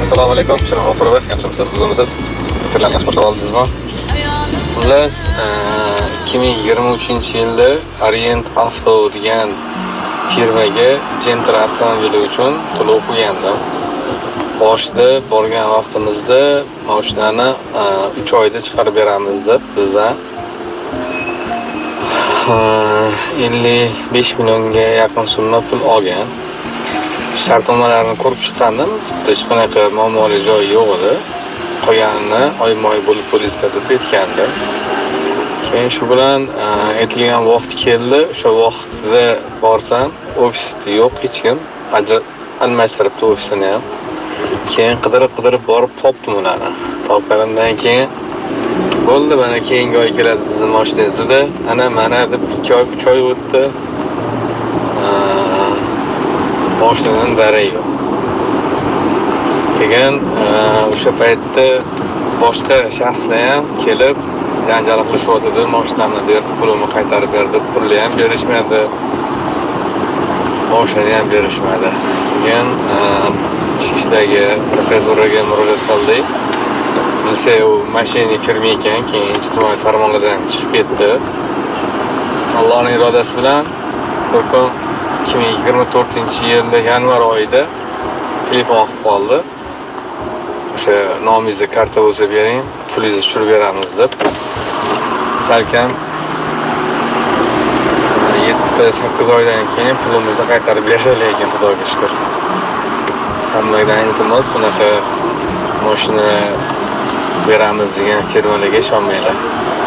Assalomu alaykum, Shirin G'ofurova. Yaxshimisiz, siz o'zimisiz? Fikrlarni yaxshi boshlab oldingizmi? Xullas, 2023-yilda Orient Auto degan firmaga Gentra avtomobili uchun to'lov qo'ygandim. Boshida borgan vaqtimizda mashinani 3 oyda chiqarib beramiz deb bizdan 55 millionga yaqin summa pul olgan. Shartnomalarni ko'rib chiqqandim. Hech qanaqa muammoli joyi yo'q edi. Qolganini oyma-oy bo'lib bo'lishdi deb aytgandi. Keyin shu bilan aytilgan vaqt keldi. O'sha vaqtda borsam, ofisda yo'q hech kim. Almashtiribdi ofisini ham. Keyin qidirib borib topdim ularni. Topganimdan keyin bo'ldi, mana keyingi oy keladi sizning mashinangizda. Mana deb 2 oy, 3 oy o'tdi. Mashinadan darak yo'q. Keyin o'sha paytda boshqa shaxslar ham kelib janjal qilishyotdi. Mashinamni berib, pulini qaytarib berdi. Pulni ham berishmadi. Mashinani ham berishmadi. Keyin ichki ishlarga, prokuraturga murojaat qildik. Bilsa, u mashina firma ekan, keyin ijtimoiy tarmoqlardan chiqib ketdi. Allohning irodasi bilan bir kun 2024-yilda yanvar oyida telefon qilib qoldi. O'sha nomingizda karta bo'lsa bering, pulingizni tushirib beramiz deb. Salkam 7-8 oydan keyin pulimizni qaytarib berdi, lekin Xudoga shukr. Hammadan iltimos, unaqa mashina beramiz degan firmalarga ishonmanglar.